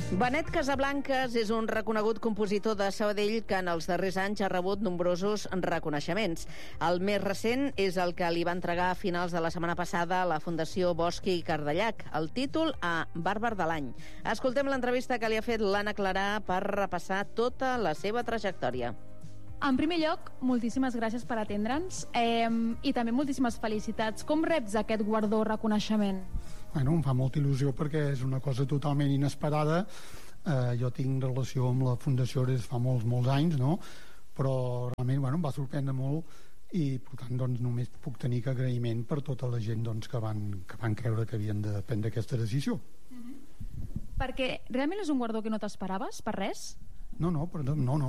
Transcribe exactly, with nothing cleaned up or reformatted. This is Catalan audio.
Benet Casablancas és un reconegut compositor de Sabadell que en els darrers anys ha rebut nombrosos reconeixements. El més recent és el que li va entregar a finals de la setmana passada a la Fundació Bosch i Cardellac, el títol a Bàrbar de l'any. Escoltem l'entrevista que li ha fet l'Anna Clarà per repassar tota la seva trajectòria. En primer lloc, moltíssimes gràcies per atendre'ns eh, i també moltíssimes felicitats. Com reps aquest guardó reconeixement? Bueno, em fa molta il·lusió perquè és una cosa totalment inesperada. Eh, jo tinc relació amb la Fundació des fa molts, molts anys, no? Però realment bueno, em va sorprendre molt i per tant doncs, només puc tenir que agraïment per tota la gent doncs, que, van, que van creure que havien de prendre aquesta decisió. Mm-hmm. Perquè realment és un guardó que no t'esperaves, per res? No, no, però no, no.